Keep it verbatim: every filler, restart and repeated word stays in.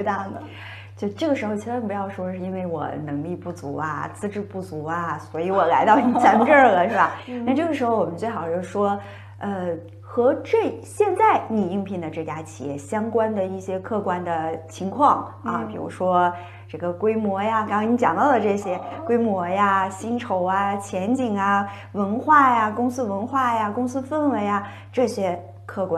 最大呢？ 就这个时候千万不要说是因为我能力不足啊、资质不足啊，所以我来到咱们这儿了，是吧？那这个时候我们最好是说，呃，和这现在你应聘的这家企业相关的一些客观的情况啊，比如说这个规模呀，刚刚你讲到的这些规模呀、薪酬啊、前景啊、文化呀、公司文化呀、公司氛围啊这些客观。